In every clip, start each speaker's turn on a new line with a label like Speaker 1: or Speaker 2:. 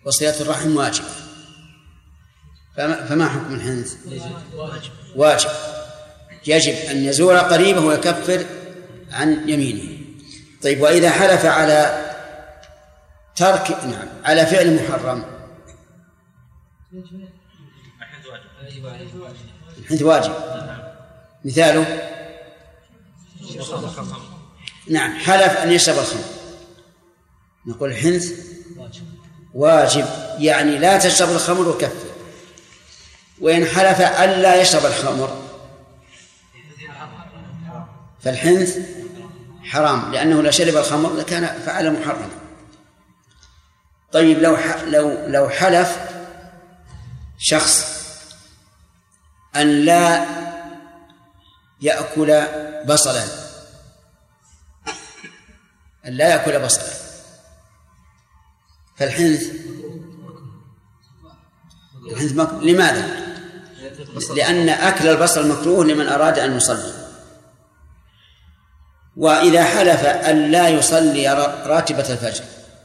Speaker 1: وصلة الرحم واجب، فما حكم الحنث؟ واجب، يجب أن يزور قريبه ويكفر عن يمينه. طيب، وإذا حلف على على فعل محرم؟ الحنث واجب. مثاله حلف أن يشرب الخمر، نقول الحنث واجب، يعني لا تشرب الخمر وكفر. وإن حلف ألا يشرب الخمر فالحنث حرام، لأنه لو شرب الخمر لكان فعل محرما. طيب، لو حلف شخص أن لا يأكل بصلا، فالحنث لماذا؟ لأن أكل البصل مكروه لمن أراد أن يصلي. وإذا حلف أن لا يصلي راتبة الفجر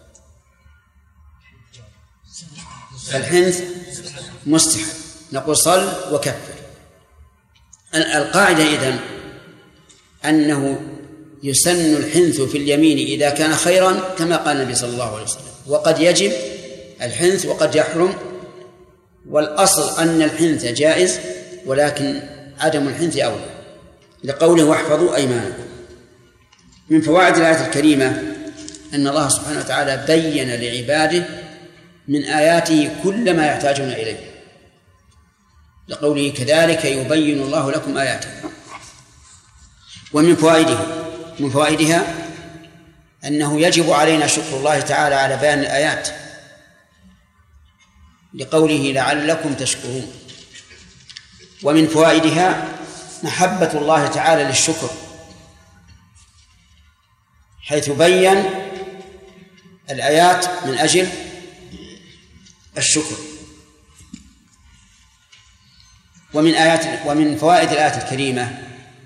Speaker 1: فالحنث مستحب، نقول صل وكفر. القاعدة إذن أنه يسن الحنث في اليمين إذا كان خيرا كما قال النبي صلى الله عليه وسلم، وقد يجب الحنث وقد يحرم، والأصل أن الحنث جائز ولكن عدم الحنث أولى، لقوله واحفظوا أيمانكم. من فوائد الآية الكريمة أن الله سبحانه وتعالى بين لعباده من آياته كل ما يحتاجون إليه، لقوله كذلك يبين الله لكم آياته. ومن فوائدها أنه يجب علينا شكر الله تعالى على بيان الآيات، لقوله لعلكم تشكرون. ومن فوائدها محبة الله تعالى للشكر، حيث بين الآيات من أجل الشكر. ومن فوائد الآيات الكريمة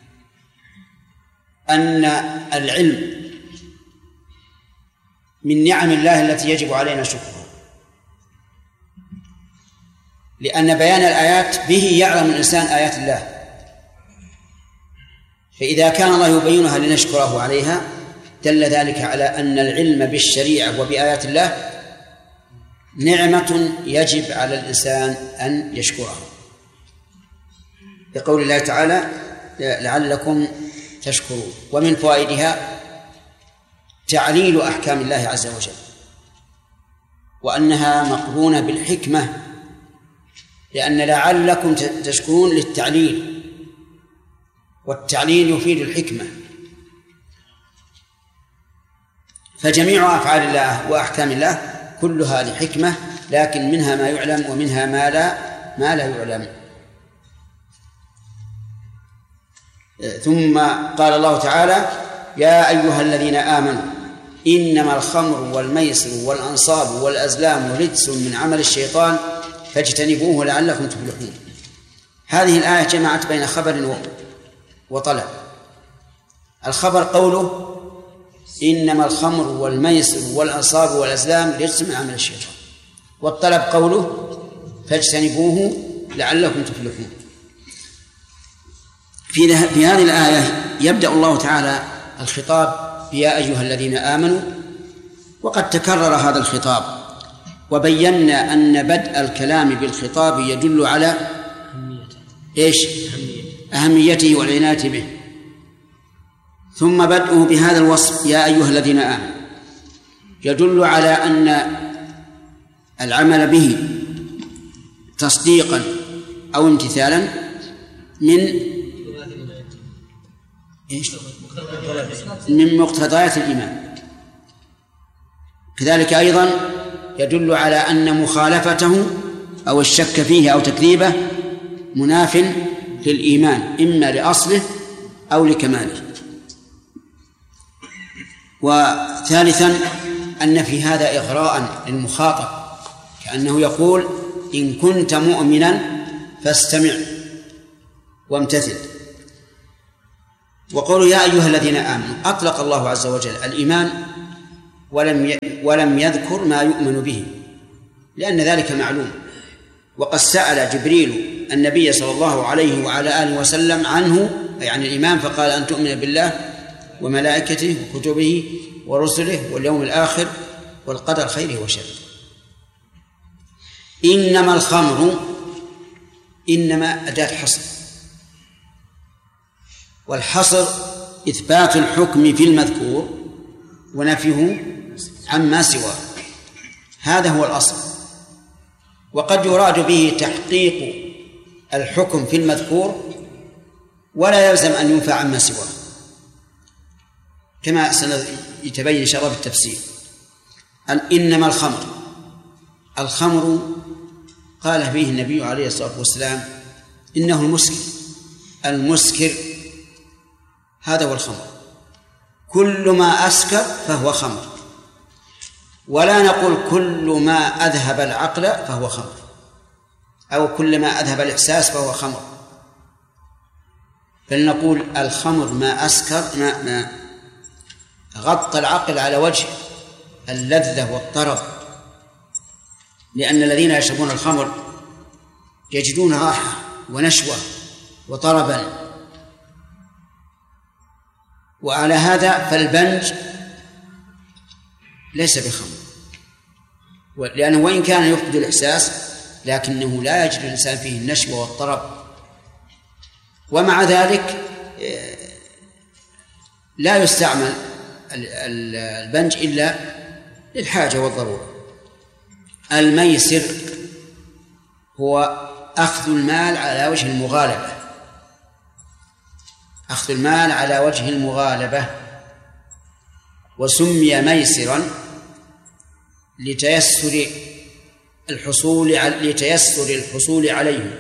Speaker 1: أن العلم من نعم الله التي يجب علينا شكرها، لأن بيان الآيات به يعلم الإنسان آيات الله، فإذا كان الله يبينها لنشكره عليها دل ذلك على أن العلم بالشريعة وبآيات الله نعمة يجب على الإنسان أن يشكرها، لقول الله تعالى لعلكم تشكرون. ومن فوائدها تعليل أحكام الله عز وجل، وأنها مقرونة بالحكمة، لأن لعلكم تشكرون للتعليل، والتعليل يفيد الحكمة. فجميع أفعال الله وأحكام الله كلها لحكمة، لكن منها ما يعلم ومنها ما لا يعلم. ثم قال الله تعالى يا أيها الذين آمنوا إنما الخمر والميسر والأنصاب والأزلام رجس من عمل الشيطان فاجتنبوه لعلكم تفلحون. هذه الآية جمعت بين خبر وطلب. الخبر قوله إنما الخمر والميسر والأنصاب والأزلام رجس من عمل الشيطان، والطلب قوله فاجتنبوه لعلكم تفلحون. في هذه الآية يبدأ الله تعالى الخطاب يا أيها الذين آمنوا، وقد تكرر هذا الخطاب، وبينا أن بدء الكلام بالخطاب يدل على أهميته والعناية به. ثم بدءه بهذا الوصف يا أيها الذين آمنوا يدل على أن العمل به تصديقا أو امتثالا من مقتضيات الإيمان. كذلك أيضا يدل على أن مخالفته أو الشك فيه أو تكذيبه مناف للإيمان، إما لأصله أو لكماله. وثالثا أن في هذا إغراء للمخاطب، كأنه يقول إن كنت مؤمنا فاستمع وامتثل. وقولوا يا أيها الذين آمنوا أطلق الله عز وجل الإيمان ولم يذكر ما يؤمن به، لأن ذلك معلوم. وقد سأل جبريل النبي صلى الله عليه وعلى آله وسلم عنه، يعني الإيمان، فقال أن تؤمن بالله وملائكته وكتبه ورسله واليوم الآخر والقدر خيره وشره. إنما الخمر، إنما أداة حصر، والحصر إثبات الحكم في المذكور ونفيه عما سواه، هذا هو الأصل. وقد يراد به تحقيق الحكم في المذكور ولا يلزم أن ينفع عما سواه، كما سيتبين إن شاء الله بالتفسير. إنما الخمر قال فيه النبي عليه الصلاة والسلام إنه المسكر هذا هو الخمر، كل ما أسكر فهو خمر، ولا نقول كل ما أذهب العقل فهو خمر، أو كل ما أذهب الإحساس فهو خمر، بل نقول الخمر ما أسكر، ما غطى العقل على وجه اللذة والطرب، لأن الذين يشربون الخمر يجدون راحة ونشوة وطربا. وعلى هذا فالبنج ليس بخمر، لأنه وإن كان يفقد الإحساس لكنه لا يجد الإنسان فيه النشوة والطرب، ومع ذلك لا يستعمل البنج إلا للحاجة والضرورة. الميسر هو أخذ المال على وجه المغالبة، أخذ المال على وجه المغالبة، وسمي ميسرا لتيسر الحصول عليه.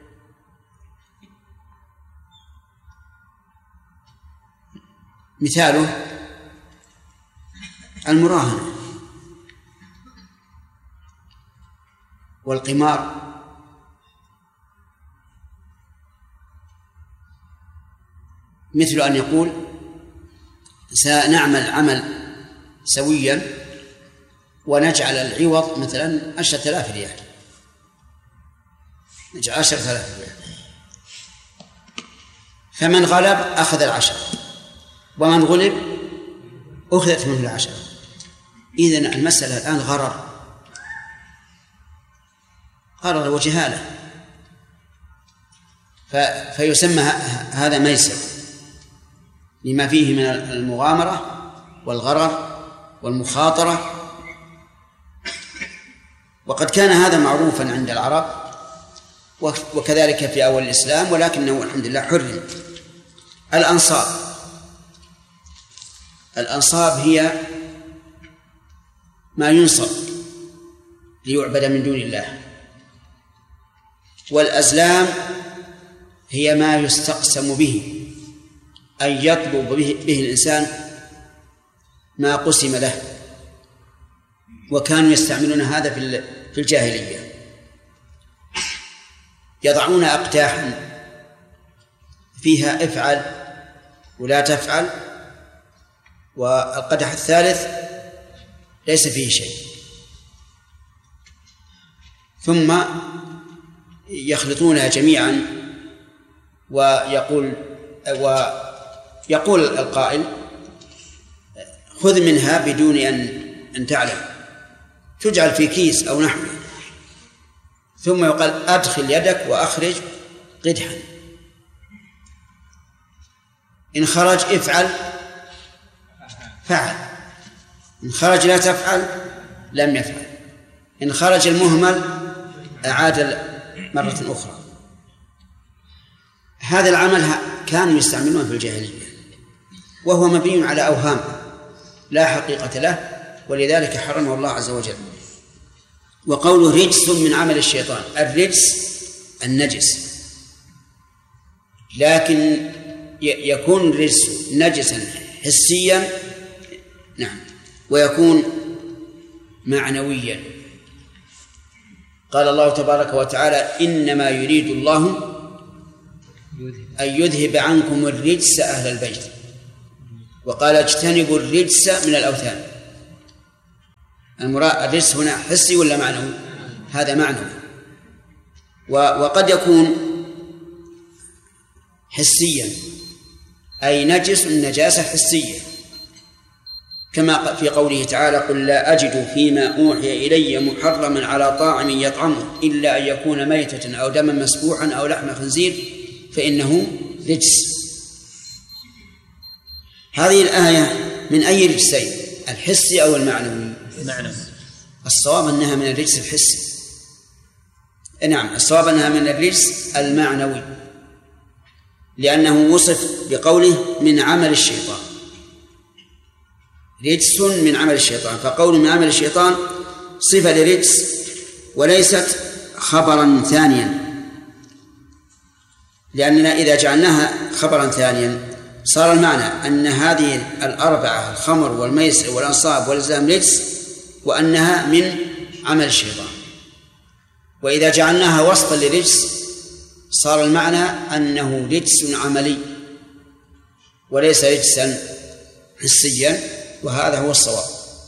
Speaker 1: مثاله المراهنة والقمار، مثل أن يقول سنعمل عمل سويا ونجعل العوض مثلا 10,000 ريال، نجعل 10,000 ريال، فمن غلب أخذ 10 ومن غلب أخذت منه 10. إذن المسألة الآن غرر وجهالة، فيسمى هذا ميسر لما فيه من المغامرة والغرر والمخاطرة. وقد كان هذا معروفا عند العرب وكذلك في أول الإسلام، ولكنه الحمد لله حرم. الأنصاب هي ما ينصب ليعبد من دون الله، والأزلام هي ما يستقسم به، أن يطلب به الإنسان ما قسم له، وكانوا يستعملون هذا في الجاهلية، يضعون أقداحا فيها افعل ولا تفعل، والقدح الثالث ليس فيه شيء، ثم يخلطونها جميعا، ويقول القائل خذ منها بدون أن تعلم، تجعل في كيس أو نحوه، ثم يقال أدخل يدك وأخرج قدحا، إن خرج افعل فعل، إن خرج لا تفعل لم يفعل، إن خرج المهمل أعاد مرة أخرى. هذا العمل كانوا يستعملونه في الجاهلية، وهو مبني على أوهام لا حقيقة له، ولذلك حرمه الله عز وجل. وقوله رجس من عمل الشيطان، الرجس النجس، لكن يكون الرجس نجسا حسيا، نعم، ويكون معنويا. قال الله تبارك وتعالى إنما يريد الله أن يذهب عنكم الرجس أهل البيت، وقال اجتنبوا الرجس من الأوثان. الرجس هنا حسي ولا معنوي؟ هذا معنوي. وقد يكون حسيا، أي نجس النجاسة حسية، كما في قوله تعالى: قل لا أجد فيما أوحي إلي محرما على طاعم يطعمه إلا أن يكون ميتة أو دما مسفوحا أو لحم خنزير فإنه رجس. هذه الآية من أي رجسين، الحسي أو المعنوي؟ الصواب أنها من الرجس الحسي. نعم، الصواب أنها من الرجس المعنوي، لأنه وصف بقوله من عمل الشيطان، رجس من عمل الشيطان، فقول من عمل الشيطان صفة لرجس وليست خبرا ثانيا، لأننا إذا جعلناها خبرا ثانيا صار المعنى أن هذه الأربعة، الخمر والميسر والأنصاب والأزلام، رجس، وأنها من عمل الشيطان. وإذا جعلناها وصفا لرجس صار المعنى أنه رجس عملي وليس رجسا حسيا، وهذا هو الصواب.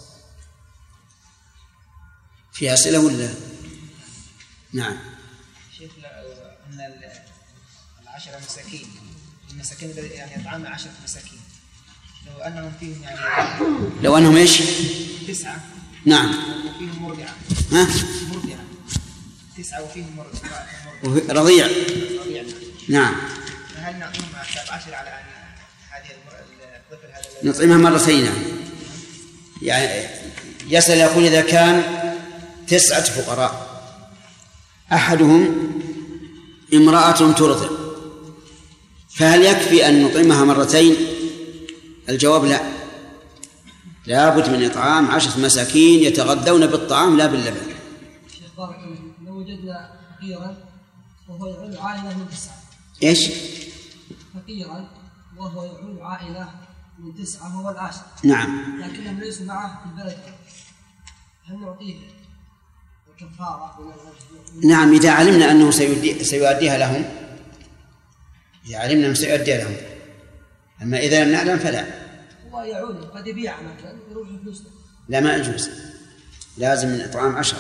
Speaker 1: فيها صلة ولا؟ نعم.
Speaker 2: شيخ، أن 10 مساكين، المساكين يعني يطعم 10 مساكين، لو أنهم فيهم يعني
Speaker 1: لو أنهم إيش؟
Speaker 2: 9.
Speaker 1: نعم.
Speaker 2: وفيهم مرضعة. مرضعة 9 وفيهم مرضعة.
Speaker 1: رضيع. نعم.
Speaker 2: فهل نعطيهم 10 على أن هذه الطفل هذا
Speaker 1: نطعمها مرتين؟ يعني يسأل يقول: إذا كان 9 فقراء أحدهم امرأة ترضع، فهل يكفي أن نطعمها مرتين؟ الجواب لا، لا بد من إطعام 10 مساكين يتغذون بالطعام لا باللبن.
Speaker 3: شيخ بارك الله، لو وجدنا فقيرا وهو يعول عائلة من 9.
Speaker 1: إيش؟
Speaker 3: فقيرا وهو يعول عائلة من 9 هو العاشر.
Speaker 1: نعم.
Speaker 3: لكنهم ليسوا معه في البلد، هل نعطيه الكفارة؟
Speaker 1: نعم، إذا علمنا أنه سيؤديها لهم، إذا علمنا أنه سيؤديها لهم. أما إذا لم نعلم فلا.
Speaker 3: هو يعود قد يبيع مثلا يروح فلوسه.
Speaker 1: لا، ما يجوز، لازم من إطعام 10.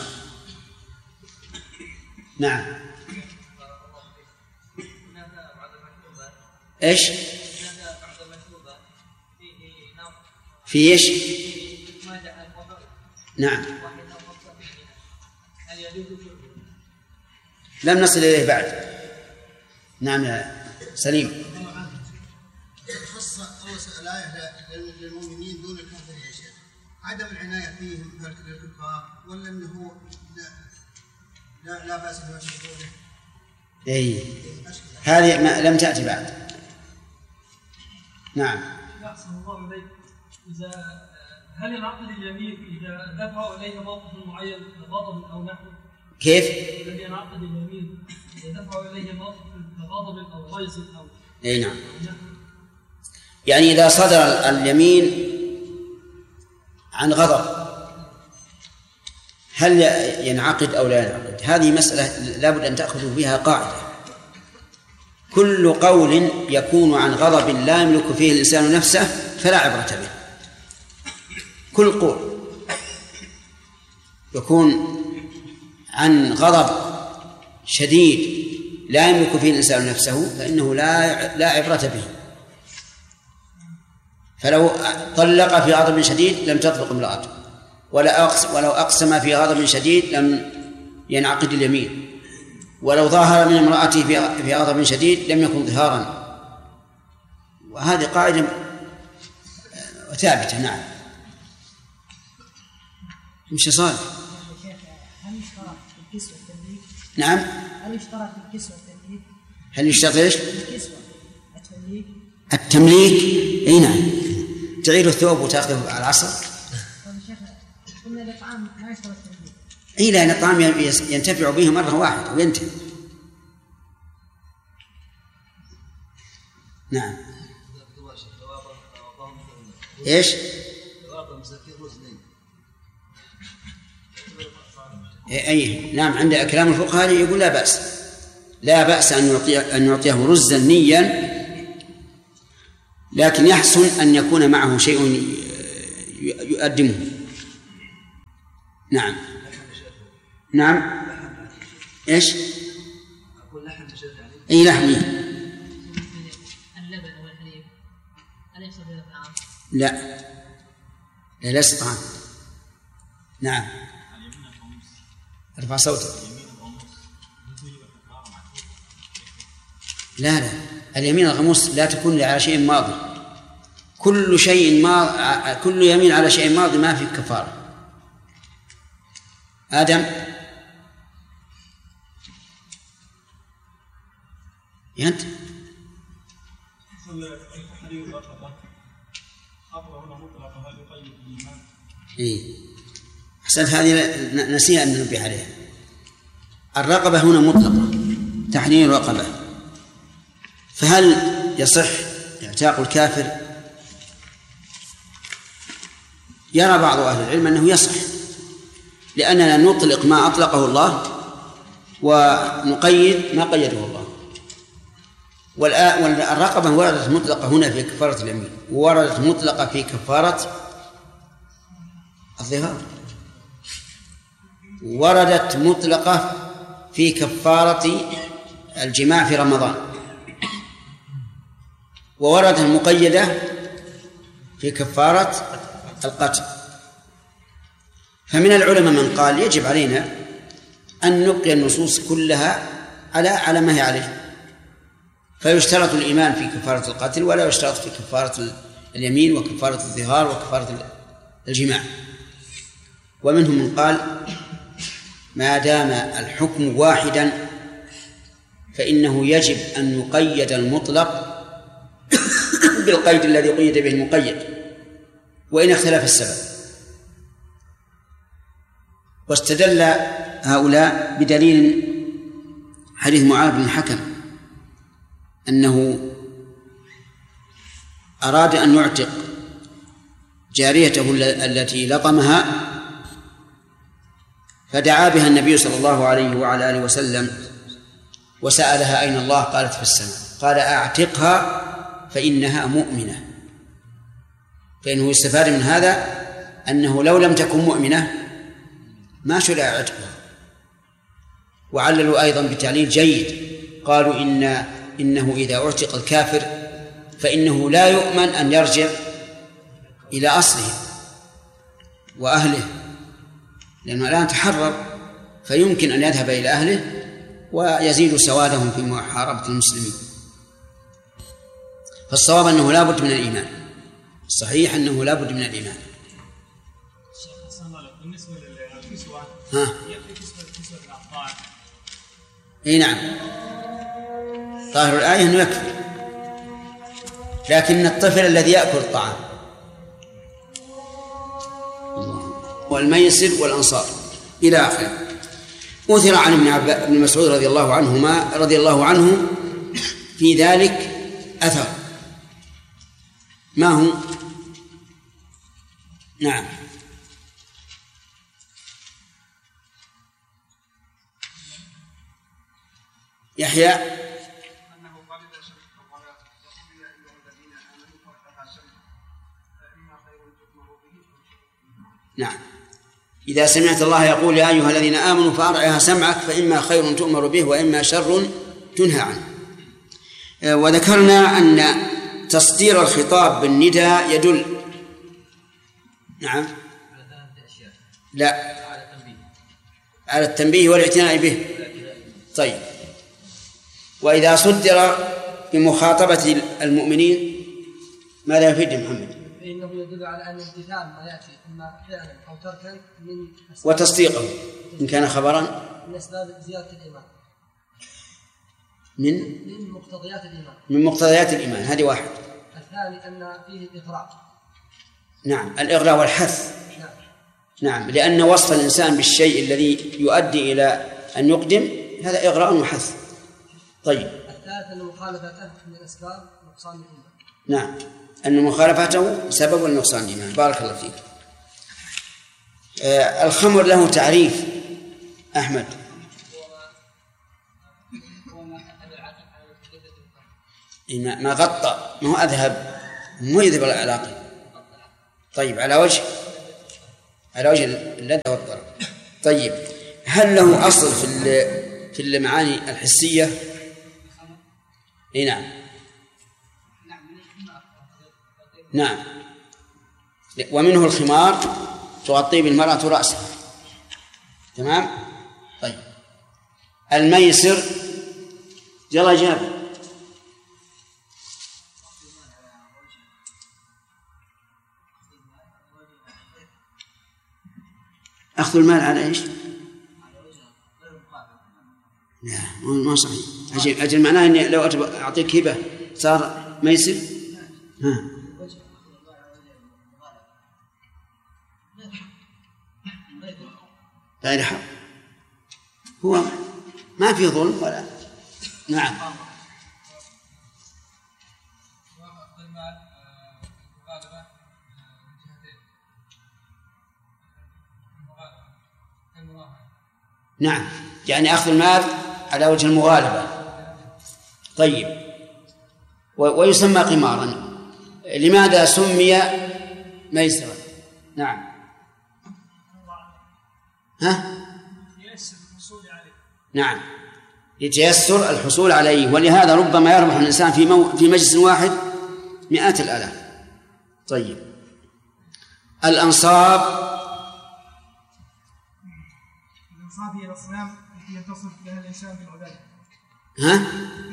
Speaker 1: نعم. إيش؟ في إيش؟ نعم. لم نصل إليه بعد. نعم يا سليم.
Speaker 4: خص الآية للمؤمنين دون الكافرين يا شيخ، عدم العناية فيهم للكفار، ولا أنه لا بأس بما يشركونه؟
Speaker 1: إيه، هذه لم تأتي بعد. نعم.
Speaker 5: أحسن الله إليك. هل ينعقد اليمين إذا دفع إليه موقف معين كغضب أو نحو؟
Speaker 1: كيف؟
Speaker 5: هل ينعقد اليمين إذا دفع إليه موقف كغضب أو غيظ أو؟
Speaker 1: إيه نعم. يعني إذا صدر اليمين عن غضب هل ينعقد أو لا ينعقد؟ هذه مسألة لابد أن تأخذوا بها قاعدة. كل قول يكون عن غضب لا يملك فيه الإنسان نفسه فلا عبرة به. كل قول يكون عن غضب شديد لا يملك فيه الإنسان نفسه فإنه لا عبرة به. فلو طلق في غضب شديد لم تطلق امرأته، ولو أقسم في غضب شديد لم ينعقد اليمين، ولو ظاهر من امرأته في غضب شديد لم يكن ظهارا. وهذه قاعدة ثابتة. نعم. مش صالح.
Speaker 3: هل يشترط الكسوة والتمليك؟
Speaker 1: نعم.
Speaker 3: هل يشترط الكسوة والتمليك؟
Speaker 1: هل يشترط ايش؟
Speaker 3: الكسوة التمليك.
Speaker 1: التمليك؟ اي نعم، تعير الثوب وتاخذه على العصر.
Speaker 3: طيب يا شيخ، قلنا الإطعام ما يشترط التمليك.
Speaker 1: اي، لأن الطعام ينتفع به مرة واحدة وينتهي. نعم. ايش؟ أي نعم، عند كلام الفقهاء يقول لا بأس، لا بأس أن يعطيه رزا نيا، لكن يحسن أن يكون معه شيء يقدمه. نعم. نعم. إيش؟
Speaker 3: أقول لحم تشد عليه.
Speaker 1: أي لحم.
Speaker 6: اللبن والحليب هل يحصل بها طعام؟
Speaker 1: لا ليس طعام. نعم. ارفع صوتك. لا اليمين الغموس لا تكون على شيء ماضي. كل يمين على شيء ماضي ما في كفارة. آدم أنت إيه أحسنت. هذه نسينا أن ننبه عليها. الرقبة هنا مطلقة، تحرير رقبة. فهل يصح اعتاق الكافر؟ يرى بعض أهل العلم أنه يصح، لأننا نطلق ما أطلقه الله ونقيد ما قيده الله. والرقبة وردت مطلقة هنا في كفارة اليمين، ووردت مطلقة في كفارة الظهار، وردت مطلقة في كفارة الجماع في رمضان، ووردت مقيدة في كفارة القتل. فمن العلماء من قال يجب علينا أن نبقي النصوص كلها على ما هي عليه، فيشترط الإيمان في كفارة القتل ولا يشترط في كفارة اليمين وكفارة الظهار وكفارة الجماع. ومنهم من قال ما دام الحكم واحدا فإنه يجب أن يقيد المطلق بالقيد الذي قيد به المقيد وإن اختلف السبب. واستدل هؤلاء بدليل حديث معاذ بن الحكم أنه أراد أن يعتق جاريته التي لطمها، فدعا بها النبي صلى الله عليه وعلى آله وسلم وسألها أين الله؟ قالت في السماء. قال أعتقها فإنها مؤمنة. فإنه يستفاد من هذا أنه لو لم تكن مؤمنة ما شرع عتقها. وعللوا أيضا بتعليل جيد، قالوا إنه إذا اعتق الكافر فإنه لا يؤمن أن يرجع إلى أصله وأهله، لأنه الآن تحرر فيمكن أن يذهب إلى أهله ويزيد سوادهم في محاربة المسلمين. فالصواب أنه لا بد من الإيمان، الصحيح أنه لا بد من الإيمان.
Speaker 5: بالنسبة للكسوة يكفي كسوة الأطفال.
Speaker 1: إيه نعم، ظاهر الآية أنه يكفي، لكن الطفل الذي يأكل الطعام والميسر والأنصار إلى آخره. أثر عن ابن مسعود رضي الله عنه في ذلك أثر. ما هو؟ نعم، يحيى نعم. إذا سمعت الله يقول يا أيها الذين آمنوا فأرعها سمعك فإما خير تؤمر به وإما شر تنهى عنه. وذكرنا أن تصدير الخطاب بالنداء يدل نعم لا على التنبيه والاعتناء به. طيب، وإذا صدر بمخاطبة المؤمنين ماذا يفيد محمد؟
Speaker 3: فإنه يدل على أن امتثال ما يأتي إما فعلا أو تركا من
Speaker 1: وتصديقه إن كان خبرا
Speaker 3: من أسباب زيادة الإيمان،
Speaker 1: من
Speaker 3: مقتضيات الإيمان،
Speaker 1: من مقتضيات الإيمان. هذه واحد.
Speaker 3: الثاني أن فيه الإغراء.
Speaker 1: نعم، الإغراء والحث. نعم، لأن وصف الإنسان بالشيء الذي يؤدي إلى أن يقدم هذا إغراء وحث. طيب،
Speaker 3: الثالث أن مخالفته من أسباب نقصان الإيمان.
Speaker 1: نعم، أن مخالفته سبب النقصان الإيمان. بارك الله فيك. الخمر له تعريف أحمد. ما غطى، ما هو أذهب، مو يذهب العلاقة. طيب، على وجه اللذة والضرر. طيب، هل له أصل في المعاني الحسية. نعم نعم. ومنه الخمار تغطي بالمرأة رأسها. تمام. طيب الميسر يلا جاب أخذ المال على إيش؟ لا ما صحيح. أجل معناه إني لو أعطيك هبة صار ميسر. ها غير حق، هو ما في ظلم ولا. نعم. نعم يعني أخذ المال على وجه المغالبة. طيب ويسمى قمارا. لماذا سمي ميسرا؟ نعم. ها؟ نعم يتيسر الحصول عليه، ولهذا ربما يربح الإنسان في مجلس واحد 100,000. طيب الأنصاب
Speaker 7: هي الأصنام التي يتصف بها الإنسان بالعبادة.
Speaker 1: ها؟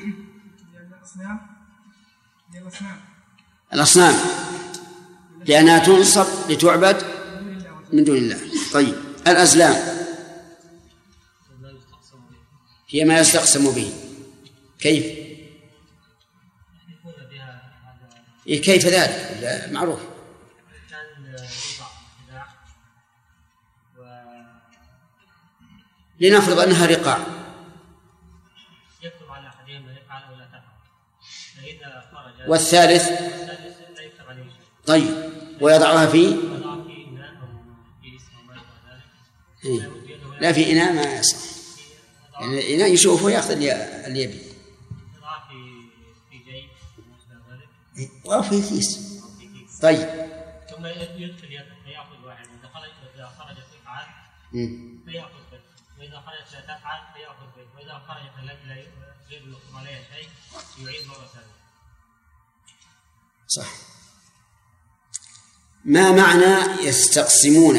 Speaker 7: هي
Speaker 1: الأصنام لأنها تنصب لتعبد من دون الله. طيب الأزلام هي ما يستقسم به. كيف؟ كيف ذلك؟ معروف. لنفرض أنها رقاع
Speaker 6: يكتب على أحدهم يفعل أو لا تفعل، فإذا خرج
Speaker 1: والثالث
Speaker 6: لا يكتب عليه شيء.
Speaker 1: طيب ويضعها في
Speaker 6: إناء أو كيس أو ما إلى ذلك.
Speaker 1: لا في إناء ما يصح، يعني الإناء يشوفه يأخذ اللي يبي.
Speaker 6: يضعها في جيب
Speaker 1: أو في كيس. طيب
Speaker 6: ثم يدخل يده فيأخذ واحد، إذا خرج تفعل فيأخذ به، وإذا خرجت لا تفعل فيأخذ به، وإذا خرجت لا غير يقوم عليها شيء يعيد مرة ثانية.
Speaker 1: صح. ما معنى يستقسمون؟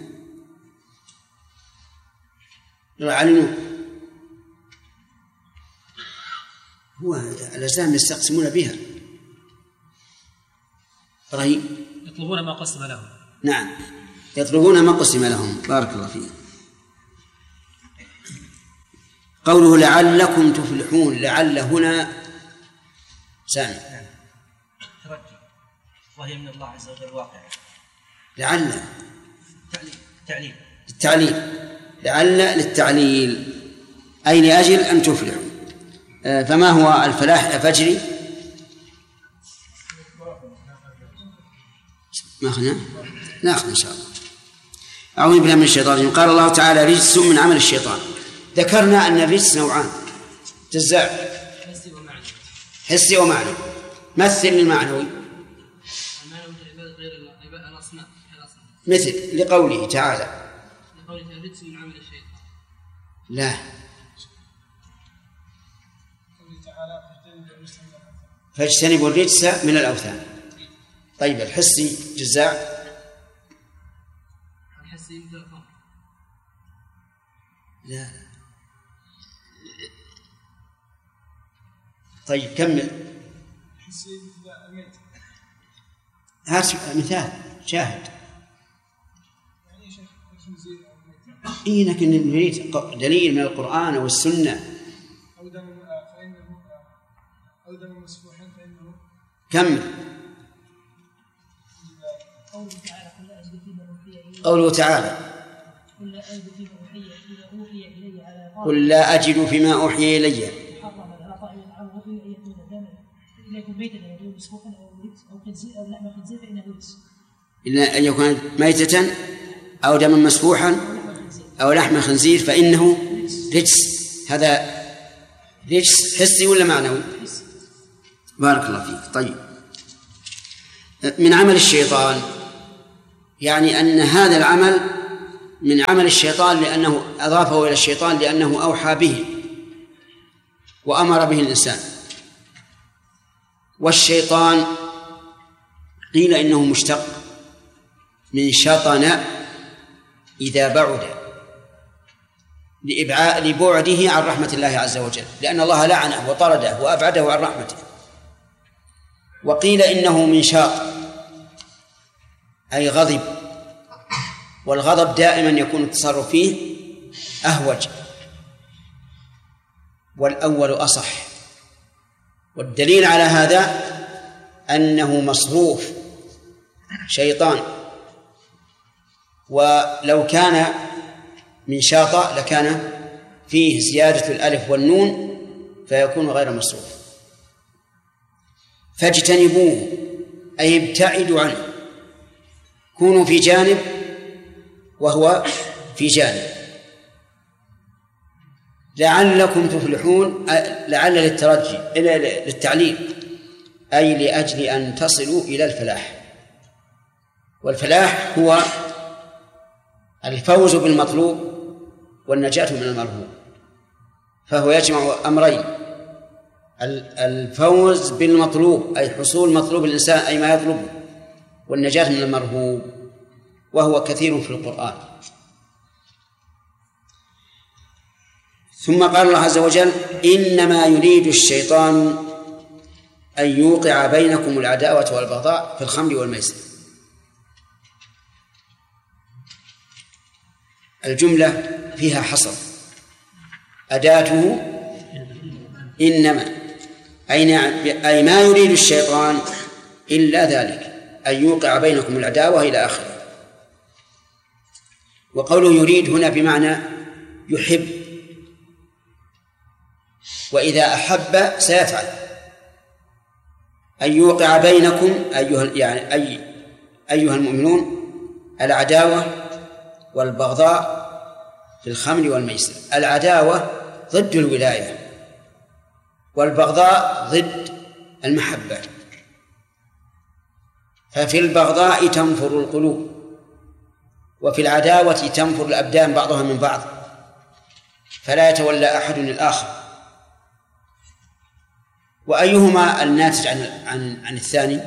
Speaker 1: علموا هو الأجسام يستقسمون بها. إبراهيم
Speaker 5: يطلبون ما قسم لهم.
Speaker 1: نعم يطلبون ما قسم لهم. بارك الله فيك. قوله لعلكم تفلحون، لعل هنا سامي
Speaker 8: ترجي، وهي من الله عز وجل واقع.
Speaker 1: لعل
Speaker 8: التعليل
Speaker 1: لعل للتعليل أي لأجل أن تفلحوا. فما هو الفلاح أفجري؟ ما أخذنا؟ نأخذ إن شاء الله. أعوذ بالله من الشيطان الرجيم. قال الله تعالى رجس من عمل الشيطان. ذكرنا أن الرجس نوعان جزاء حسي ومعنوي. مثل المعنوي مثل لقوله تعالى
Speaker 6: رجس من عمل الشيطان.
Speaker 1: لا فاجتنبوا الرجس من الأوثان. طيب الحسي جزاء
Speaker 6: الحسي مثل الخمر.
Speaker 1: لا. طيب كمل. هات مثال شاهد. لكن نريد دليل من القرآن أو السنة.
Speaker 7: أو دم مسفوحا فإنه.
Speaker 1: كمل.
Speaker 7: قوله تعالى
Speaker 1: قل لا أجد فيما أوحي إلي إلا أن يكون ميتة أو دما مسفوحا أو لحم خنزير فإنه رجس. هذا رجس حسي ولا معنوي؟ بارك الله فيك. طيب من عمل الشيطان يعني أن هذا العمل من عمل الشيطان لأنه أضافه إلى الشيطان لأنه أوحى به وأمر به الإنسان. والشيطان قيل إنه مشتق من شطن إذا بعد، لبعده عن رحمة الله عز وجل، لأن الله لعنه وطرده وأبعده عن رحمته. وقيل إنه من شاط أي غضب، والغضب دائما يكون التصرف فيه أهوج، والأول أصح. والدليل على هذا أنه مصروف شيطان، ولو كان من شاطئ لكان فيه زيادة الألف والنون فيكون غير مصروف. فاجتنبوه أي ابتعدوا عنه، كونوا في جانب وهو في جانب، لعلكم تفلحون. لعل للترجي للتعليل، أي لأجل أن تصلوا إلى الفلاح. والفلاح هو الفوز بالمطلوب والنجاة من المرهوب، فهو يجمع أمرين: الفوز بالمطلوب أي حصول مطلوب الإنسان أي ما يطلبه، والنجاة من المرهوب، وهو كثير في القرآن. ثم قال الله عز وجل: إنما يريد الشيطان أن يوقع بينكم العداوة والبغضاء في الخمر والميسر. الجملة فيها حصر، أداته إنما، أي ما يريد الشيطان إلا ذلك، أن يوقع بينكم العداوة إلى آخره. وقوله يريد هنا بمعنى يحب، وإذا أحب سيفعل. أن يوقع بينكم أيها المؤمنون العداوة والبغضاء في الخمر والميسر. العداوة ضد الولاية، والبغضاء ضد المحبة. ففي البغضاء تنفر القلوب، وفي العداوة تنفر الأبدان بعضها من بعض، فلا يتولى أحد الآخر. وأيهما الناتج عن الثاني؟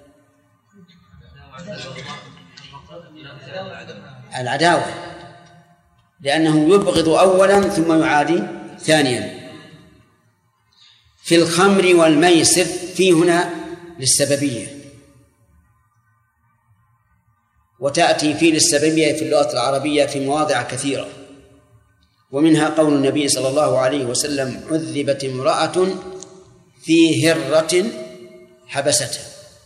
Speaker 1: العداوة، لأنه يبغض أولا ثم يعادي ثانيا. في الخمر والميسر في هنا للسببية، وتأتي في للسببية في اللغة العربية في مواضع كثيرة، ومنها قول النبي صلى الله عليه وسلم: عذبت امرأة في هرة حبستها،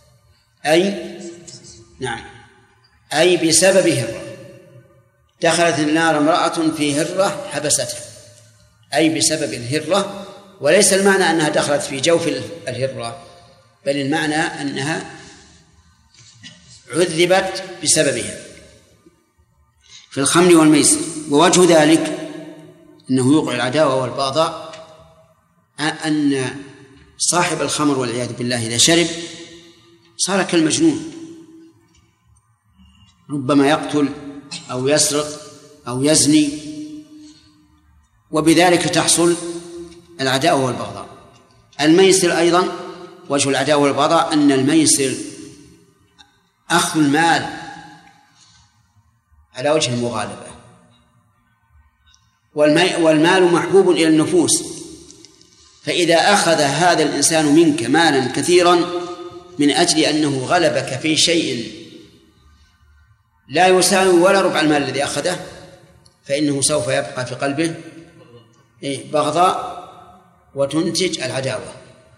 Speaker 1: أي بسبب هرة. دخلت النار امرأة في هرة حبستها، أي بسبب الهرة، وليس المعنى أنها دخلت في جوف الهرة، بل المعنى أنها عذبت بسببها في الخمر والميسر. ووجه ذلك أنه يوقع العداوة والبغضاء، أن صاحب الخمر والعياذ بالله إذا شرب صار كالمجنون، ربما يقتل أو يسرق أو يزني، وبذلك تحصل العداوة والبغضاء. الميسر أيضا وجه العداوة والبغضاء أن الميسر أخذ المال على وجه المغالبة، والمال محبوب إلى النفوس، فإذا أخذ هذا الإنسان منك مالا كثيرا من أجل أنه غلبك في شيء لا يساوي ولا ربع المال الذي أخذه، فإنه سوف يبقى في قلبه بغضاء وتنتج العداوة.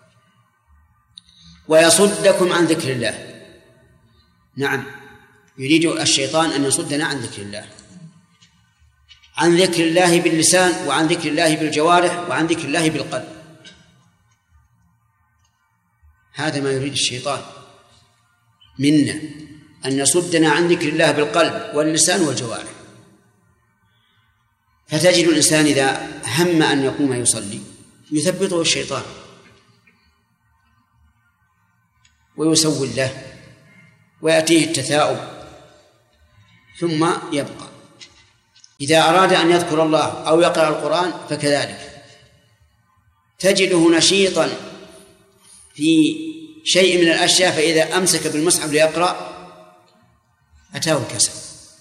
Speaker 1: ويصدكم عن ذكر الله. نعم، يريد الشيطان أن يصدنا عن ذكر الله، عن ذكر الله باللسان، وعن ذكر الله بالجوارح، وعن ذكر الله بالقلب. هذا ما يريد الشيطان منا، أن يصدنا عن ذكر الله بالقلب واللسان والجوارح. فتجد الإنسان إذا هم أن يقوم يصلي يثبطه الشيطان ويسول له ويأتيه التثاؤب ثم يبقى. إذا أراد أن يذكر الله أو يقرأ القرآن فكذلك تجده نشيطا في شيء من الأشياء، فإذا أمسك بالمصحف ليقرأ أتاه الكسل.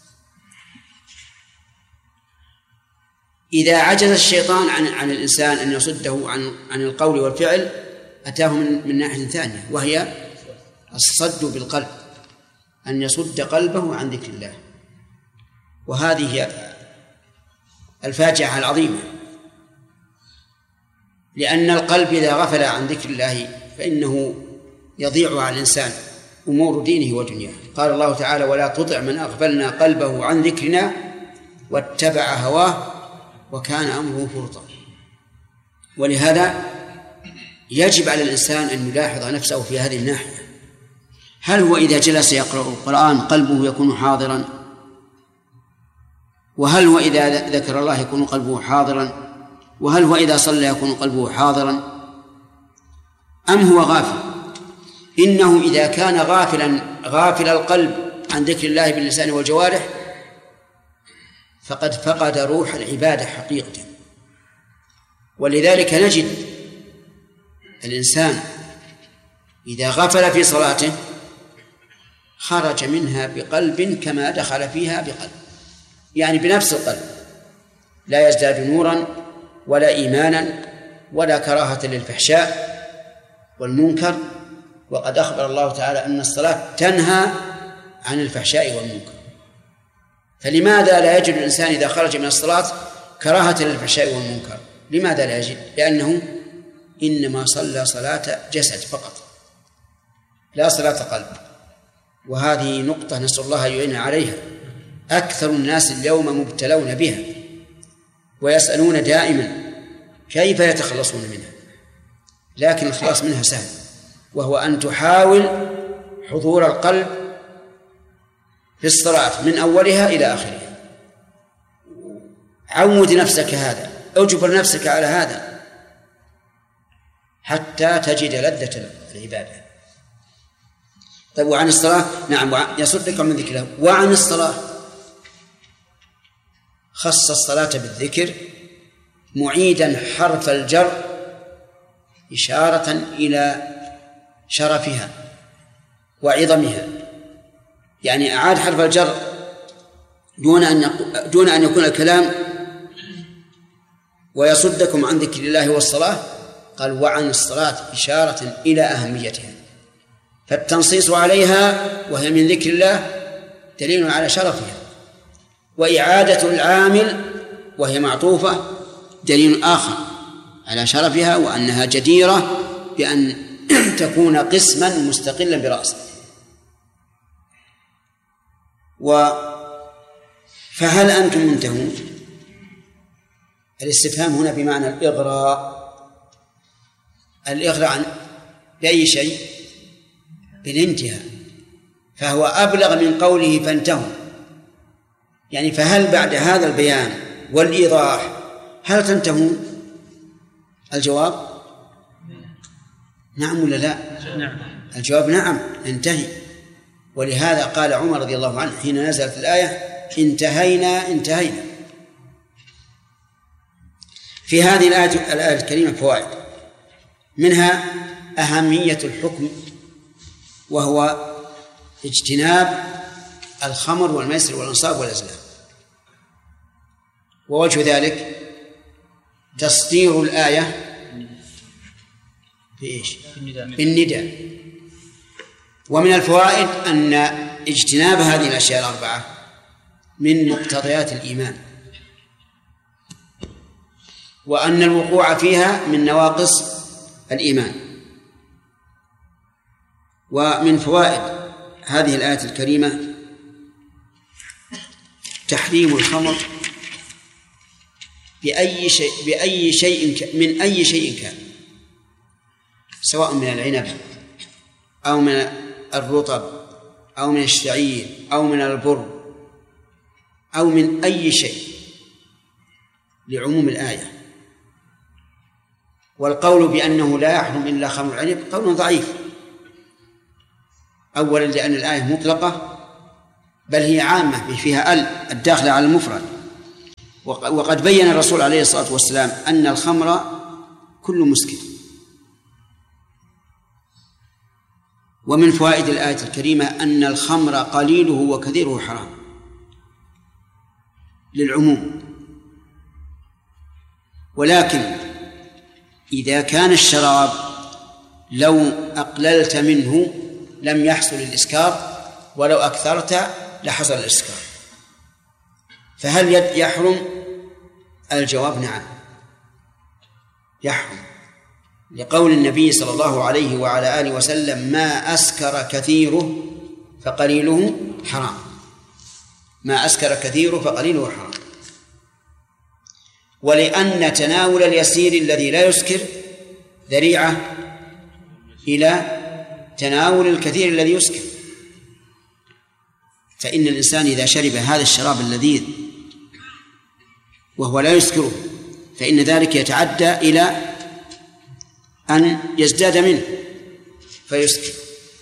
Speaker 1: إذا عجز الشيطان عن الإنسان أن يصده عن القول والفعل أتاه من ناحية ثانية، وهي الصد بالقلب، أن يصد قلبه عن ذكر الله. وهذه هي الفاجعة العظيمة، لأن القلب إذا غفل عن ذكر الله فإنه يضيع على الإنسان أمور دينه ودنياه. قال الله تعالى: ولا تطع من أغفلنا قلبه عن ذكرنا واتبع هواه وكان أمره فرطا. ولهذا يجب على الإنسان أن يلاحظ نفسه في هذه الناحية. هل هو إذا جلس يقرأ القرآن قلبه يكون حاضرا؟ وهل هو إذا ذكر الله يكون قلبه حاضرا؟ وهل هو إذا صلى يكون قلبه حاضرا؟ أم هو غافل؟ إنه إذا كان غافل القلب عن ذكر الله باللسان والجوارح فقد فقد روح العبادة حقيقة. ولذلك نجد الإنسان إذا غفل في صلاته خرج منها بقلب كما دخل فيها بقلب، يعني بنفس القلب، لا يزداد نورا ولا إيمانا ولا كراهة للفحشاء والمنكر. وقد أخبر الله تعالى أن الصلاة تنهى عن الفحشاء والمنكر، فلماذا لا يجد الإنسان إذا خرج من الصلاة كراهة للفحشاء والمنكر؟ لماذا لا يجد؟ لأنه إنما صلى صلاة جسد فقط لا صلاة قلب. وهذه نقطة نسأل الله أن يعين عليها. أكثر الناس اليوم مبتلون بها ويسألون دائما كيف يتخلصون منها، لكن الخلاص منها سهل، وهو أن تحاول حضور القلب في الصلاة من أولها إلى آخرها. عود نفسك هذا، أجبر نفسك على هذا حتى تجد لذة العبادة. طيب وعن الصلاة؟ نعم، يصدك من ذكره. وعن الصلاة خص الصلاة بالذكر معيدا حرف الجر إشارة إلى شرفها وعظمها، يعني أعاد حرف الجر دون أن يكون الكلام ويصدكم عن ذكر الله والصلاة، قال وعن الصلاة إشارة إلى أهميتها. فالتنصيص عليها وهي من ذكر الله دليل على شرفها، وإعادة العامل وهي معطوفة دليل آخر على شرفها وأنها جديرة بأن تكون قسما مستقلا برأسه. فهل أنتم منتهون؟ الاستفهام هنا بمعنى الإغراء. الإغراء بأي شيء؟ بالانتهاء، فهو أبلغ من قوله فانتهوا. يعني فهل بعد هذا البيان والإيضاح هل تنتهون؟ الجواب نعم ولا لا؟ نعم. الجواب نعم، ننتهي. ولهذا قال عمر رضي الله عنه حين نزلت الآية انتهينا. في هذه الآية الكريمة فوائد، منها أهمية الحكم وهو اجتناب الخمر والميسر والأنصاب والأزلام، ووجه ذلك تصدير الآية بالنداء. ومن الفوائد أن اجتناب هذه الأشياء الأربعة من مقتضيات الإيمان، وأن الوقوع فيها من نواقص الإيمان. ومن فوائد هذه الآية الكريمة تحريم الخمر من أي شيء كان، سواء من العنب أو من الرطب أو من الشعير أو من البر أو من أي شيء، لعموم الآية. والقول بأنه لا يحرم إلا خمر العنب قول ضعيف، أولا لأن الآية مطلقة بل هي عامة فيها الداخلة على المفرد، وقد بين الرسول عليه الصلاة والسلام أن الخمر كل مسكر. ومن فوائد الآية الكريمة أن الخمر قليله وكثيره حرام للعموم، ولكن إذا كان الشراب لو أقللت منه لم يحصل الإسكار، ولو أكثرت لحصل الإسكار، فهل يحرم؟ الجواب نعم يحرم، لقول النبي صلى الله عليه وعلى آله وسلم: ما أسكر كثيره فقليله حرام. ما أسكر كثيره فقليله حرام. ولأن تناول اليسير الذي لا يسكر ذريعة إلى تناول الكثير الذي يسكر، فإن الإنسان إذا شرب هذا الشراب اللذيذ وهو لا يسكره فإن ذلك يتعدى إلى أن يزداد منه فيسكر.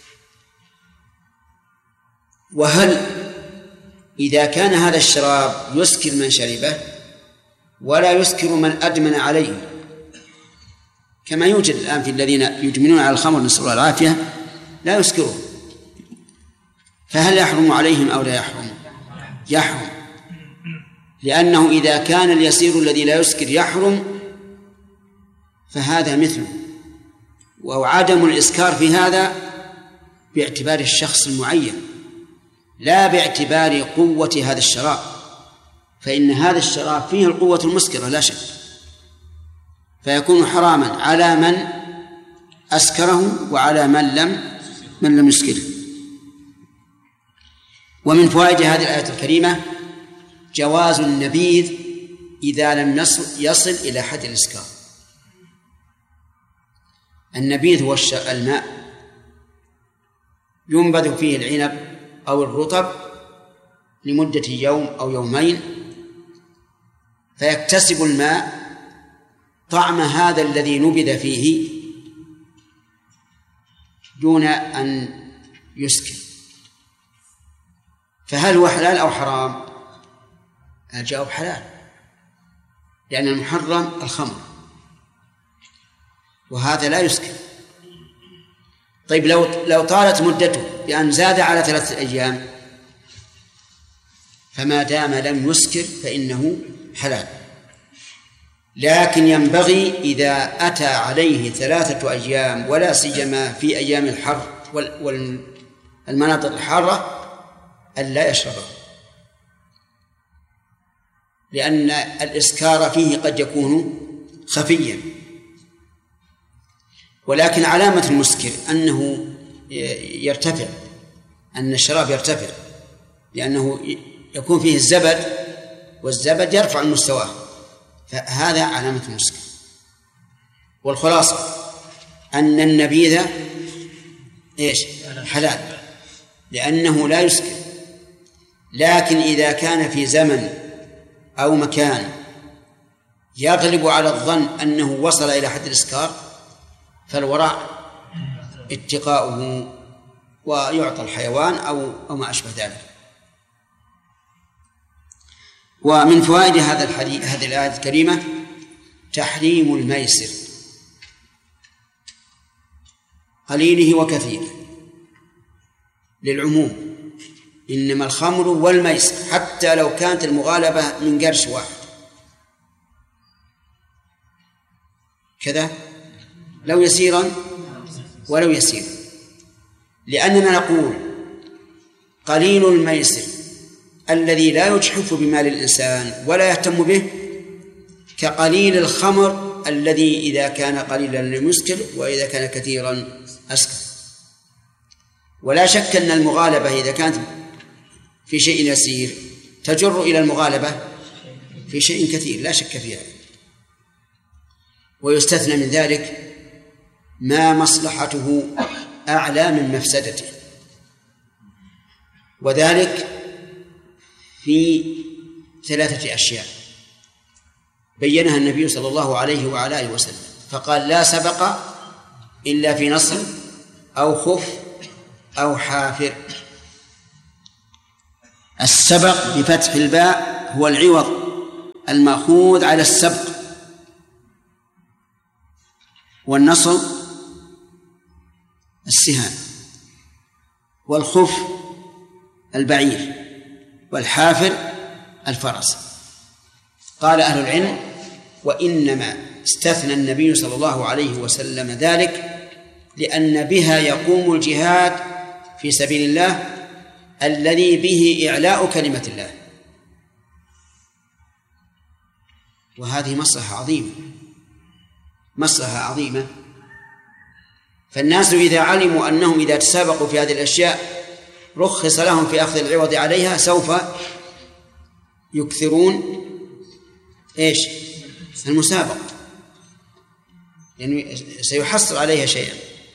Speaker 1: وهل إذا كان هذا الشراب يسكر من شربه ولا يسكر من أدمن عليه، كما يوجد الآن في الذين يدمنون على الخمر نسأل الله العافية لا يسكرون، فهل يحرم عليهم أو لا يحرم؟ يحرم، لأنه إذا كان اليسير الذي لا يسكر يحرم فهذا مثله. وعدم الإسكار في هذا باعتبار الشخص المعين لا باعتبار قوة هذا الشراب، فإن هذا الشراب فيه القوة المسكرة لا شك، فيكون حراما على من أسكره وعلى من لم يسكره. ومن فوائد هذه الآية الكريمة جواز النبيذ إذا لم يصل إلى حد الإسكار. النبيذ هو الماء ينبذ فيه العنب أو الرطب لمدة يوم أو يومين، فيكتسب الماء طعم هذا الذي نبذ فيه دون أن يسكر. فهل هو حلال أو حرام؟ الجواب حلال، لأن المحرم الخمر وهذا لا يسكر. طيب لو طالت مدته بأن زاد على 3 أيام فما دام لم يسكر فإنه حلال، لكن ينبغي إذا أتى عليه 3 أيام ولا سيما في أيام الحر والمناطق الحارة ألا يشربه، لأن الإسكار فيه قد يكون خفيا. ولكن علامة المسكر أنه يرتفع، أن الشراب يرتفع، لأنه يكون فيه الزبد والزبد يرفع المستوى، فهذا علامة المسكر. والخلاصة أن النبيذ حلال لأنه لا يسكر، لكن إذا كان في زمن أو مكان يغلب على الظن أنه وصل إلى حد الإسكار فالورع اتقاؤه ويعطى الحيوان أو ما أشبه ذلك. ومن فوائد هذه الآية الكريمة تحريم الميسر قليله وكثيره للعموم، إنما الخمر والميسر حتى لو كانت المغالبة من قرش واحد كذا، لو يسيرا ولو يسيرا، لأننا نقول قليل الميسر الذي لا يجحف بمال الإنسان ولا يهتم به كقليل الخمر الذي إذا كان قليلا لم يسكر وإذا كان كثيرا أسكر. ولا شك أن المغالبة إذا كانت في شيء يسير تجر إلى المغالبة في شيء كثير لا شك فيها. ويستثنى من ذلك ما مصلحته أعلى من مفسدته، وذلك في 3 أشياء بينها النبي صلى الله عليه وعلى آله وسلم، فقال: لا سبق إلا في نصر أو خف أو حافر. السبق بفتح الباء هو العوض المأخوذ على السبق، والنصل السهام، والخف البعير، والحافر الفرس. قال أهل العلم: وإنما استثنى النبي صلى الله عليه وسلم ذلك لأن بها يقوم الجهاد في سبيل الله الذي به إعلاء كلمة الله، وهذه مصلحة عظيمة، مصلحة عظيمة. فالناس إذا علموا أنهم إذا تسابقوا في هذه الأشياء رخص لهم في أخذ العوض عليها سوف يكثرون المسابقة، يعني سيحصل عليها شيئا.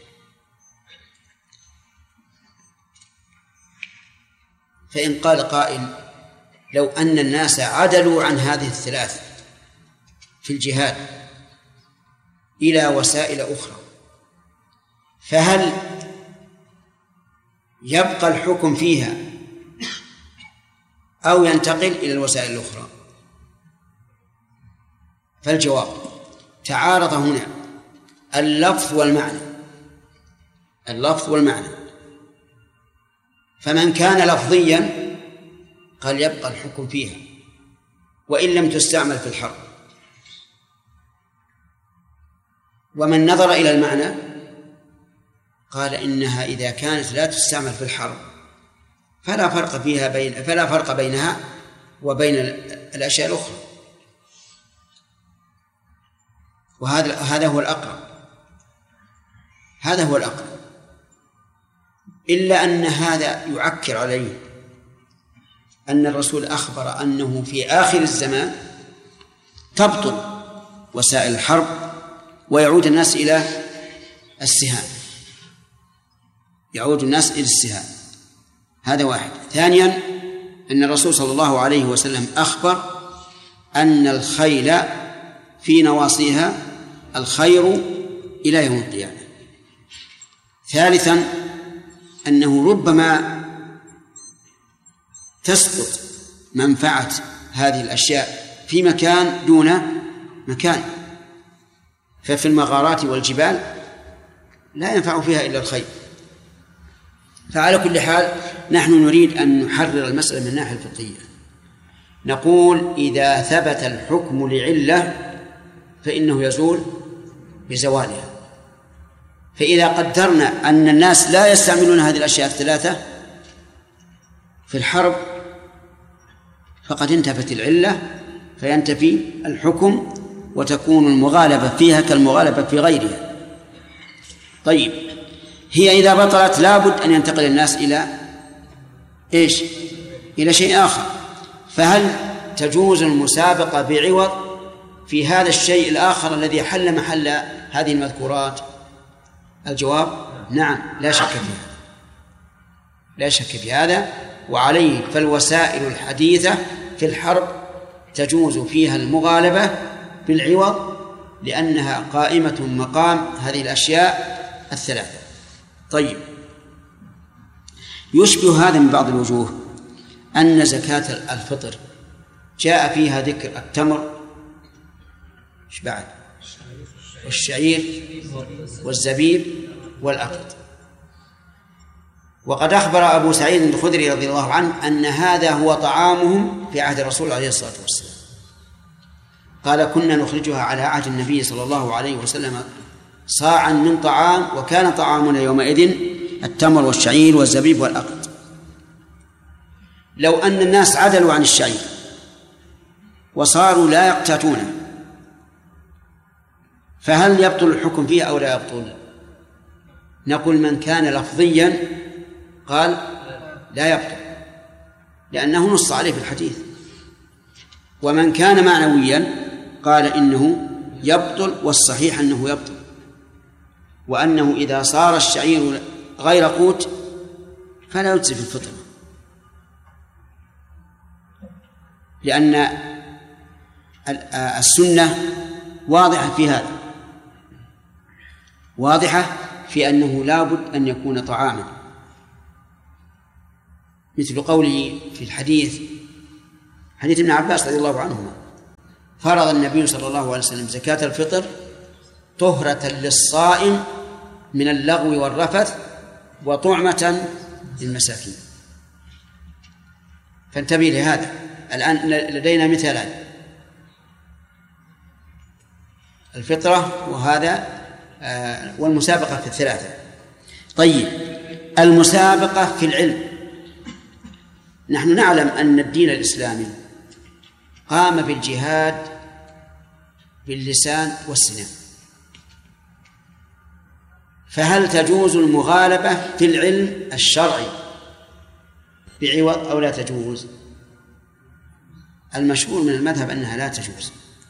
Speaker 1: فإن قال قائل: لو أن الناس عدلوا عن هذه الثلاث في الجهاد إلى وسائل أخرى، فهل يبقى الحكم فيها أو ينتقل إلى الوسائل الأخرى؟ فالجواب: تعارض هنا اللفظ والمعنى، اللفظ والمعنى. فمن كان لفظيا قال يبقى الحكم فيها وإن لم تستعمل في الحرب، ومن نظر إلى المعنى قال إنها إذا كانت لا تستعمل في الحرب فلا فرق بينها وبين الأشياء الأخرى، وهذا هو الأقرب، هذا هو الأقرب. إلا أن هذا يعكر عليه أن الرسول أخبر أنه في آخر الزمان تبطل وسائل الحرب ويعود الناس إلى السهام، يعود الناس إلى السهام. هذا واحد. ثانيا أن الرسول صلى الله عليه وسلم أخبر أن الخيل في نواصيها الخير إلى يوم القيامة. ثالثا أنه ربما تسقط منفعة هذه الأشياء في مكان دون مكان، ففي المغارات والجبال لا ينفع فيها إلا الخير. فعلى كل حال نحن نريد أن نحرر المسألة من الناحية الفقهية. نقول إذا ثبت الحكم لعلة فإنه يزول بزوالها. فإذا قدرنا أن الناس لا يستعملون هذه الأشياء الثلاثة في الحرب فقد انتفت العلة فينتفي الحكم وتكون المغالبة فيها كالمغالبة في غيرها. طيب، هي إذا بطلت لابد أن ينتقل الناس إلى إلى شيء آخر. فهل تجوز المسابقة بعوض في هذا الشيء الآخر الذي حل محل هذه المذكورات؟ الجواب: نعم، لا شك في هذا، لا شك في هذا. وعليه فالوسائل الحديثة في الحرب تجوز فيها المغالبة بالعوض لأنها قائمة مقام هذه الأشياء الثلاثة. طيب، يشبه هذا من بعض الوجوه أن زكاة الفطر جاء فيها ذكر التمر بعد والشعير والزبيب والأقط، وقد أخبر أبو سعيد الخدري رضي الله عنه أن هذا هو طعامهم في عهد الرسول عليه الصلاة والسلام. قال: كنا نخرجها على عهد النبي صلى الله عليه وسلم صاعا من طعام، وكان طعامنا يومئذ التمر والشعير والزبيب والأقط. لو أن الناس عدلوا عن الشعير وصاروا لا يقتاتونه فهل يبطل الحكم فيه أو لا يبطل؟ نقول: من كان لفظيا قال لا يبطل لأنه نص عليه في الحديث، ومن كان معنويا قال إنه يبطل، والصحيح أنه يبطل، وأنه إذا صار الشعير غير قوت فلا يجزي في الفطر، لأن السنة واضحة في هذا، واضحة في أنه لا بد أن يكون طعاما، مثل قوله في الحديث حديث ابن عباس رضي الله عنهما: فرض النبي صلى الله عليه وسلم زكاة الفطر طهرة للصائم من اللغو والرفث وطعمة للمساكين. فانتبه لهذا. الآن لدينا مثالان: الفطرة وهذا والمسابقة في الثلاثة. طيب، المسابقة في العلم. نحن نعلم أن الدين الإسلامي قام بالجهاد باللسان والسنان، فهل تجوز المغالبة في العلم الشرعي بعوض أو لا تجوز؟ المشهور من المذهب أنها لا تجوز،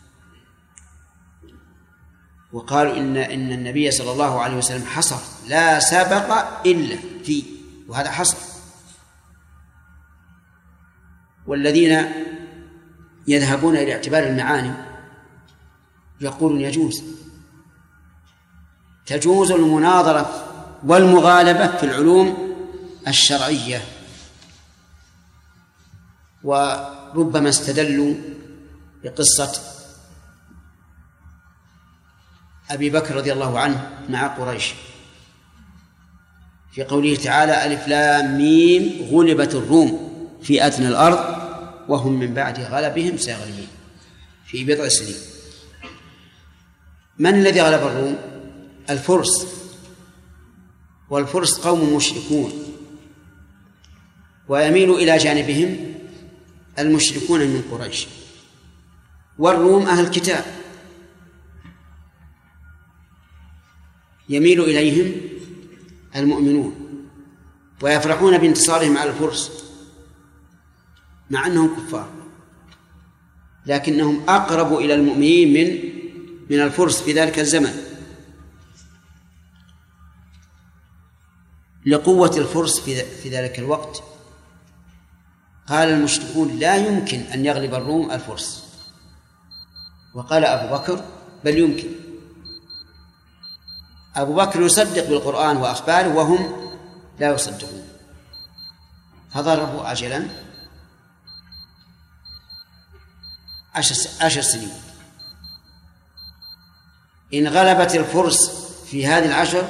Speaker 1: وقالوا إن النبي صلى الله عليه وسلم حصر: لا سبق إلا في، وهذا حصر. والذين يذهبون إلى اعتبار المعاني يقولون تجوز المناظرة والمغالبة في العلوم الشرعية، وربما استدلوا بقصة أبي بكر رضي الله عنه مع قريش في قوله تعالى: ألف لام ميم غلبت الروم في أدنى الأرض وهم من بعد غلبهم سيغلبون في بضع سنين. من الذي غلب الروم؟ الفرس، والفرس قوم مشركون، ويميل إلى جانبهم المشركون من قريش، والروم أهل الكتاب يميل إليهم المؤمنون، ويفرحون بانتصارهم على الفرس مع أنهم كفار، لكنهم أقرب إلى المؤمنين من الفرس في ذلك الزمن لقوة الفرس في ذلك الوقت. قال المشركون: لا يمكن أن يغلب الروم الفرس، وقال أبو بكر: بل يمكن. أبو بكر يصدق بالقرآن وأخباره وهم لا يصدقون، فضربوا أجلا 10 سنين. إن غلبت الفرس في هذه 10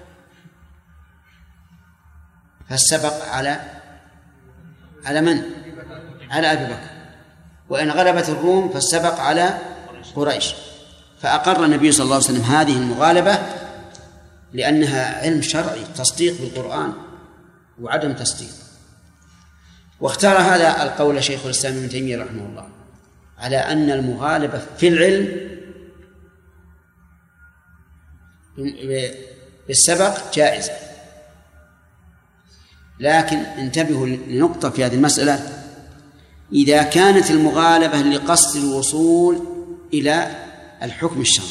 Speaker 1: فالسبق على من؟ على أبي بكر. وإن غلبت الروم فالسبق على قريش. فأقر النبي صلى الله عليه وسلم هذه المغالبة لأنها علم شرعي، تصديق بالقرآن وعدم تصديق. واختار هذا القول شيخ الإسلام ابن تيمية رحمه الله على أن المغالبة في العلم بالسبق جائزة، لكن انتبهوا لنقطة في هذه المسألة: إذا كانت المغالبة لقصد الوصول إلى الحكم الشرعي.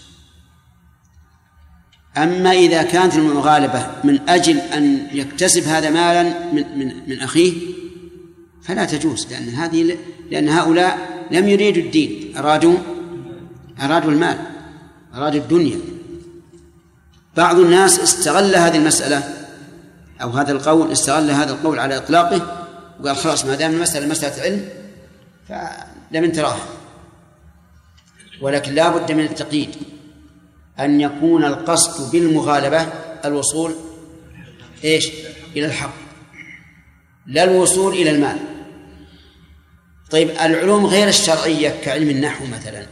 Speaker 1: أما إذا كانت المغالبة من أجل أن يكتسب هذا مالا من أخيه فلا تجوز، لأن هؤلاء لم يريدوا الدين، أرادوا المال، أرادوا الدنيا. بعض الناس استغل هذه المسألة أو هذا القول، استغل هذا القول على إطلاقه وقال: خلاص ما دام المسألة مسألة علم فلم انتراها. ولكن لا بد من التقييد، أن يكون القصد بالمغالبة الوصول إلى الحق، لا الوصول إلى المال. طيب، العلوم غير الشرعية كعلم النحو مثلا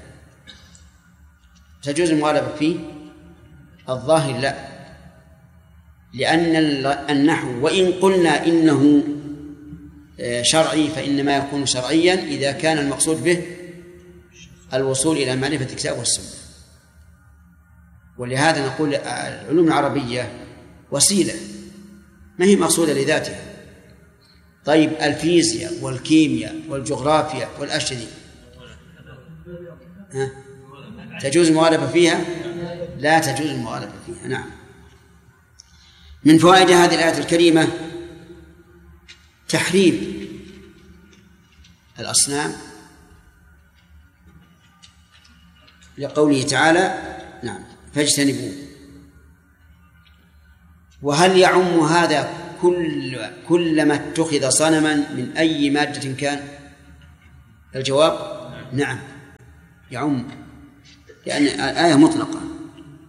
Speaker 1: تجوز المغالبة فيه؟ الظاهر لا، لأن النحو وإن قلنا إنه شرعي فإنما يكون شرعيا إذا كان المقصود به الوصول إلى معرفة الكتاب والسنة. ولهذا نقول العلوم العربية وسيلة ما هي مقصودة لذاتها. طيب، الفيزياء والكيمياء والجغرافيا والأشياء تجوز المغالبة فيها؟ لا تجوز المغالبة فيها. نعم. من فوائد هذه الآية الكريمة تحريم الأصنام لقوله تعالى: نعم فاجتنبوه. وهل يعم هذا كلما اتخذ صنما من أي مادة كان؟ الجواب: نعم يعم، لأن الآية مطلقة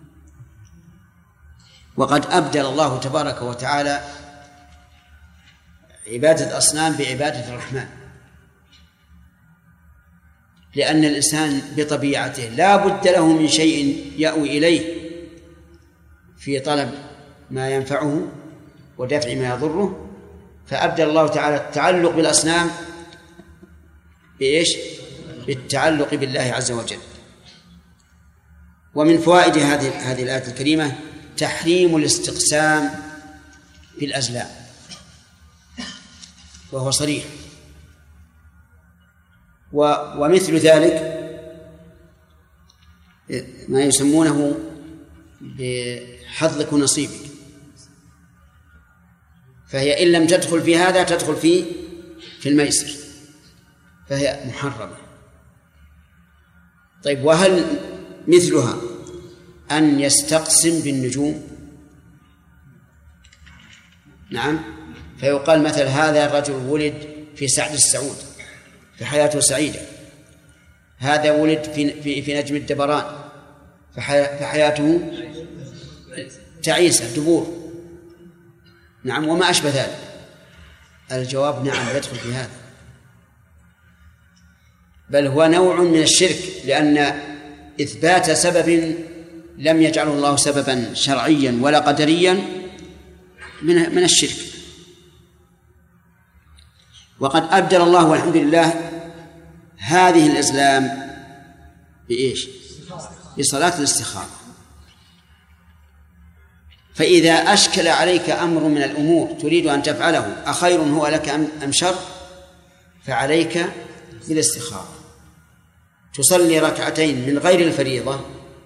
Speaker 1: وقد أبدل الله تبارك وتعالى عبادة الأصنام بعبادة الرحمن، لأن الإنسان بطبيعته لا بد له من شيء يأوي إليه في طلب ما ينفعه ودفع ما يضره، فأبدل الله تعالى التعلق بالأصنام بإيش؟ بالتعلق بالله عز وجل. ومن فوائد هذه الآية الكريمة تحريم الاستقسام بالأزلام، وهو صريح. ومثل ذلك ما يسمونه بحظك ونصيبك، فهي إن لم تدخل في هذا تدخل في الميسر، فهي محرمة. طيب، وهل مثلها أن يستقسم بالنجوم؟ نعم، فيقال مثل هذا الرجل ولد في سعد السعود فحياته سعيدة، هذا ولد في نجم الدبران فحياته تعيسة دبور. نعم، وما أشبه ذلك. الجواب نعم، يدخل في هذا، بل هو نوع من الشرك، لأن إثبات سبب لم يجعله الله سببا شرعيا ولا قدريا من الشرك. وقد أبدل الله والحمد لله هذه الإسلام بإيش؟ بصلاة الاستخارة. فإذا أشكل عليك أمر من الأمور تريد أن تفعله أخير هو لك أم شر، فعليك بالاستخارة. تصلي ركعتين من غير الفريضة،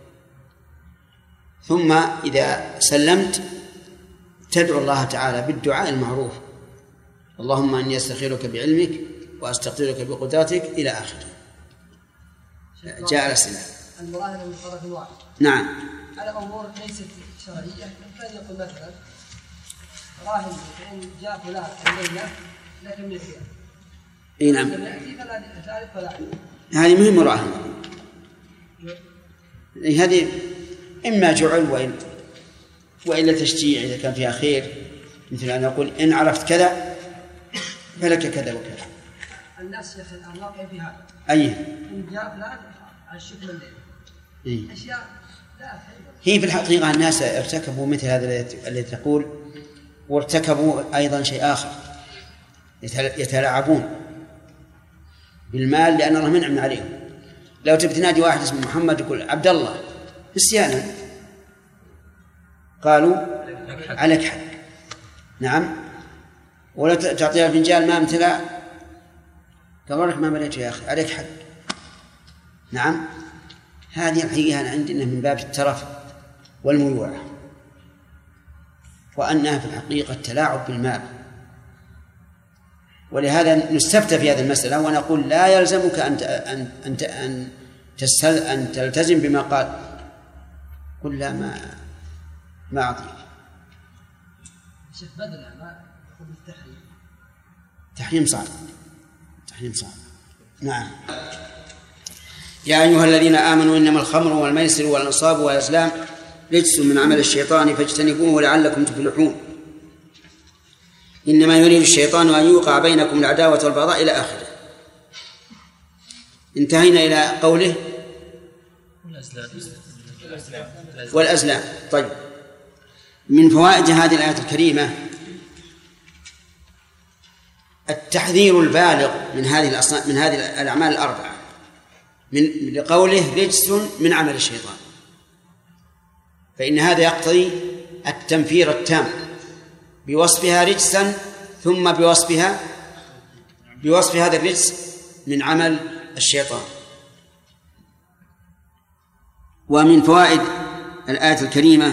Speaker 1: ثم إذا سلمت تدعو الله تعالى بالدعاء المعروف: اللهم أني أستخيرك بعلمك وأستقدرك بقدرتك إلى آخره. جاء الأسئلة.
Speaker 3: المراهنة من طرف واحد.
Speaker 1: نعم.
Speaker 3: على أمور ليست شرعية، كان يقول مثلا راهن فإن جاء فلان الليلة لك من فيها.
Speaker 1: إيه نعم.
Speaker 3: لم يأتي فلا ثالث فلا علم.
Speaker 1: هذه مهمة مراهنة. هذه إما جعل وإلا تشجيع إذا كان فيها خير، مثل أن يقول إن عرفت كذا فلك كذا وكذا.
Speaker 3: الناس يا أخي الآن واقع في هذا.
Speaker 1: أي.
Speaker 3: إن جاء فلان على الشكل الليل.
Speaker 1: إيه.
Speaker 3: أشياء لا.
Speaker 1: هي في الحقيقة الناس ارتكبوا مثل هذا الذي تقول، وارتكبوا أيضا شيء آخر، يتلاعبون بالمال لأن الله منعم عليهم. لو تبي تنادي واحد اسمه محمد يقول عبد الله نسيانا، قالوا عليك حق. نعم. ولا تعطيها فنجان ما امتلأ قال لك ما مليته يا أخي عليك حق. نعم. هذه الحقيقة أنا عندنا من باب الترف والميوعة، وأنها في الحقيقة التلاعب بالمال. ولهذا نستفتى في هذه المسألة ونقول لا يلزمك أن تلتزم بما قال. قل لا ما أعطيك.
Speaker 3: شيخ بدل ما يقول التحريم.
Speaker 1: تحريم صعب. نعم. يا أيها الذين آمنوا إنما الخمر والميسر والأنصاب والأزلام رجس من عمل الشيطان فاجتنبوه لعلكم تفلحون. إنما يريد الشيطان أن يوقع بينكم العداوة والبغضاء إلى آخره. انتهينا إلى قوله والأزلام. طيب، من فوائد هذه الآية الكريمة التحذير البالغ من هذه الأعمال الأربعة، لقوله رجس من عمل الشيطان، فإن هذا يقتضي التنفير التام بوصفها رجسا، ثم بوصف هذا الرجس من عمل الشيطان. ومن فوائد الآية الكريمة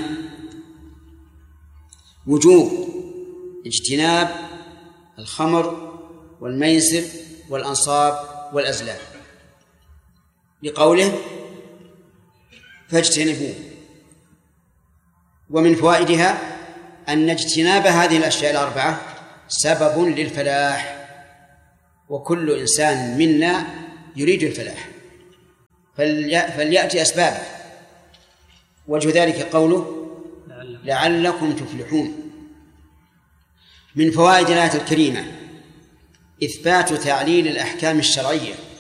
Speaker 1: وجوب اجتناب الخمر والميسر والأنصاب والأزلام، لقوله فاجتنبوه. ومن فوائدها أن اجتناب هذه الأشياء الأربعة سبب للفلاح، وكل إنسان منا يريد الفلاح فليأتي أسبابه. وجه ذلك قوله لعلكم تفلحون. من فوائد الآية الكريمة إثبات تعليل الأحكام الشرعية